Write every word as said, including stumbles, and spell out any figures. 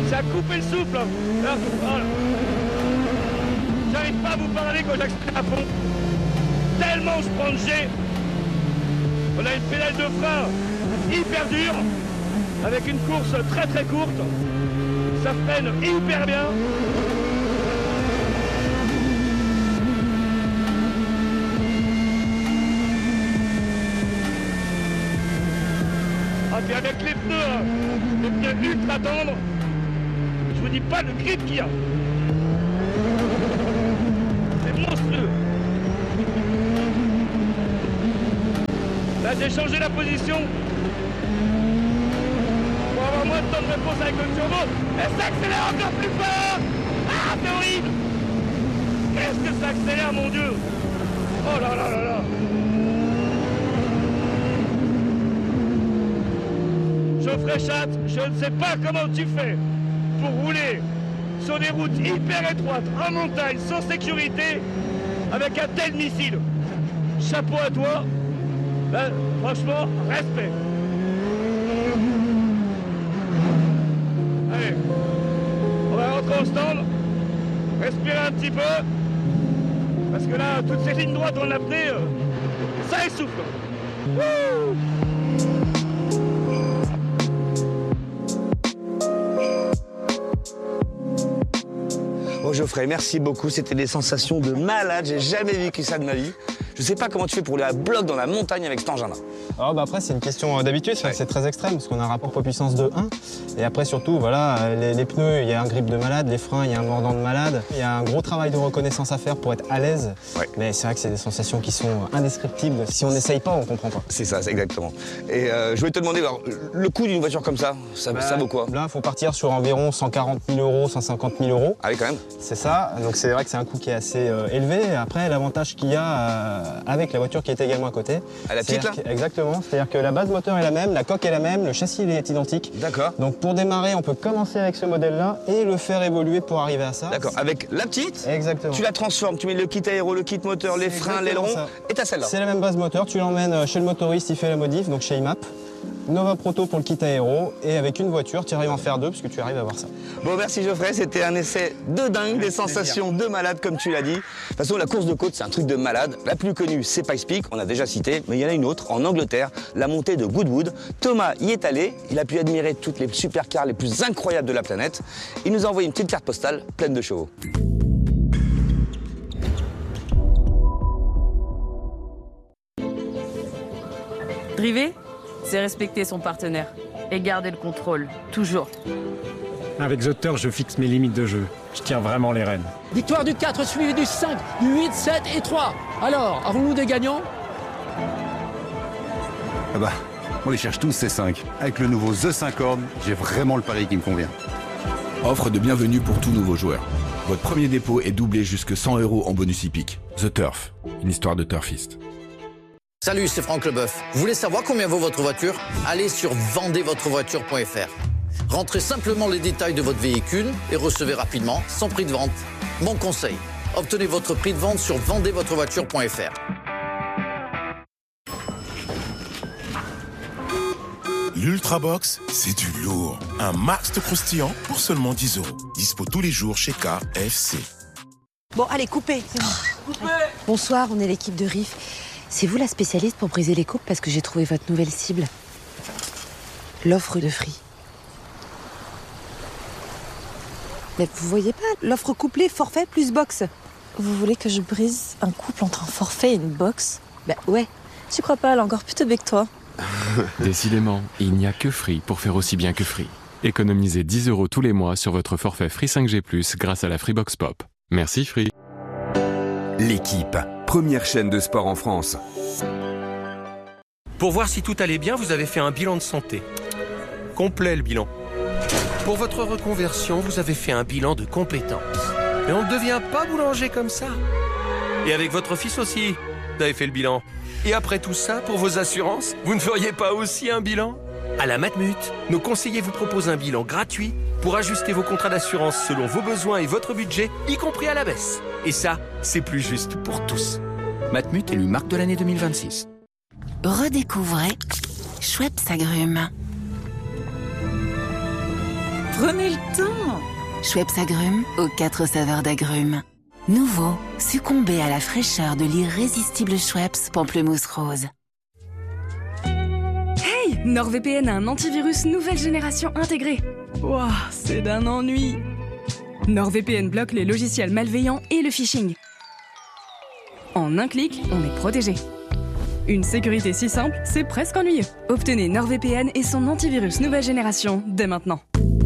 C'est à couper le souffle. Là, voilà. J'arrive pas à vous parler quand j'accélère à fond. Tellement je prends le jet. On a une pédale de frein hyper dure, avec une course très très courte. Ça freine hyper bien. Ah, puis avec les pneus, hein, les pneus ultra tendres, je vous dis pas le grip qu'il y a. C'est monstrueux. Là, j'ai changé la position pour avoir moins de temps de réponse avec le turbo. Et ça accélère encore plus fort. Ah, c'est horrible. Qu'est-ce que ça accélère, mon Dieu. Oh là là là là. Geoffrey Chat, je ne sais pas comment tu fais pour rouler sur des routes hyper étroites, en montagne, sans sécurité, avec un tel missile. Chapeau à toi. Là, franchement, respect. Allez, on va rentrer au stand, respirer un petit peu, parce que là, toutes ces lignes droites en apnée, euh, ça essouffle. Wouh! Bon Geoffrey, merci beaucoup, c'était des sensations de malade, j'ai jamais vécu ça de ma vie. Je sais pas comment tu fais pour aller à bloc dans la montagne avec cet engin-là. Alors bah après c'est une question d'habitude, ouais. C'est très extrême parce qu'on a un rapport poids-puissance de un. Et après surtout, voilà, les, les pneus, il y a un grip de malade, les freins, il y a un mordant de malade. Il y a un gros travail de reconnaissance à faire pour être à l'aise. Ouais. Mais c'est vrai que c'est des sensations qui sont indescriptibles. Si on n'essaye pas, on comprend pas. C'est ça, c'est exactement. Et euh, je voulais te demander, alors, le coût d'une voiture comme ça, ça, bah, ça vaut quoi? Là, il faut partir sur environ cent quarante mille euros, cent cinquante mille euros. Ah oui, quand même. C'est ça, donc c'est vrai que c'est un coût qui est assez euh, élevé. Après, l'avantage qu'il y a euh, avec la voiture qui est également à côté. À la petite là? Exactement, c'est-à-dire que la base moteur est la même, la coque est la même, le châssis il est identique. D'accord. Donc pour démarrer, on peut commencer avec ce modèle-là et le faire évoluer pour arriver à ça. D'accord, avec la petite, exactement. Tu la transformes, tu mets le kit aéro, le kit moteur, les freins, l'aileron, et t'as celle-là. C'est la même base moteur, tu l'emmènes chez le motoriste, il fait la modif, donc chez I M A P. Nova Proto pour le kit aéro, et avec une voiture, tu arrives à en faire deux, puisque tu arrives à voir ça. Bon, merci Geoffrey, c'était un essai de dingue, des sensations de malade, comme tu l'as dit. De toute façon, la course de côte, c'est un truc de malade. La plus connue, c'est Pikes Peak, on a déjà cité, mais il y en a une autre, en Angleterre, la montée de Goodwood. Thomas y est allé, il a pu admirer toutes les supercars les plus incroyables de la planète. Il nous a envoyé une petite carte postale pleine de chevaux. Driver, c'est respecter son partenaire et garder le contrôle, toujours. Avec Zotter, je fixe mes limites de jeu. Je tiens vraiment les rênes. Victoire du quatre, suivi du cinq, du huit, sept et trois. Alors, avons-nous des gagnants? Ah bah, on les cherche tous ces cinq. Avec le nouveau The cinq Horn, j'ai vraiment le pari qui me convient. Offre de bienvenue pour tout nouveau joueur. Votre premier dépôt est doublé jusque cent euros en bonus hippique. The Turf, une histoire de turfiste. Salut, c'est Franck Leboeuf. Vous voulez savoir combien vaut votre voiture? Allez sur vendez votre voiture point f r. Rentrez simplement les détails de votre véhicule et recevez rapidement son prix de vente. Mon conseil, obtenez votre prix de vente sur vendez votre voiture point f r. L'Ultrabox, c'est du lourd. Un max de croustillant pour seulement dix euros. Dispo tous les jours chez K F C. Bon, allez, coupez. Coupez. Bonsoir, on est l'équipe de R I F. C'est vous la spécialiste pour briser les couples parce que j'ai trouvé votre nouvelle cible. L'offre de Free. Mais vous voyez pas, l'offre couplée, forfait plus box. Vous voulez que je brise un couple entre un forfait et une box? Bah ouais. Tu crois pas, elle est encore plus teubée que toi. Décidément, il n'y a que Free pour faire aussi bien que Free. Économisez dix euros tous les mois sur votre forfait Free cinq G plus, grâce à la Freebox Pop. Merci Free. L'équipe, première chaîne de sport en France. Pour voir si tout allait bien, vous avez fait un bilan de santé. Complet le bilan. Pour votre reconversion, vous avez fait un bilan de compétences. Mais on ne devient pas boulanger comme ça. Et avec votre fils aussi, vous avez fait le bilan. Et après tout ça, pour vos assurances, vous ne feriez pas aussi un bilan? À la Matmut, nos conseillers vous proposent un bilan gratuit pour ajuster vos contrats d'assurance selon vos besoins et votre budget, y compris à la baisse. Et ça, c'est plus juste pour tous. Matmut élu marque de l'année deux mille vingt-six. Redécouvrez Schweppes Agrumes. Prenez le temps. Schweppes agrumes aux quatre saveurs d'agrumes. Nouveau, succombez à la fraîcheur de l'irrésistible Schweppes pamplemousse rose. Hey, NordVPN a un antivirus nouvelle génération intégré. Waouh, c'est d'un ennui. NordVPN bloque les logiciels malveillants et le phishing. En un clic, on est protégé. Une sécurité si simple, c'est presque ennuyeux. Obtenez NordVPN et son antivirus nouvelle génération dès maintenant.